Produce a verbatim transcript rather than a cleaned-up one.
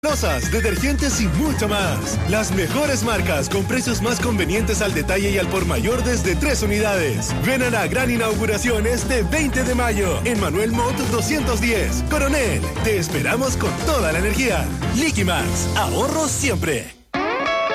Losas, detergentes y mucho más. Las mejores marcas con precios más convenientes al detalle y al por mayor desde tres unidades. Ven a la gran inauguración este veinte de mayo en Manuel Mott doscientos diez, Coronel. Te esperamos con toda la energía. Liquimax, ahorro siempre.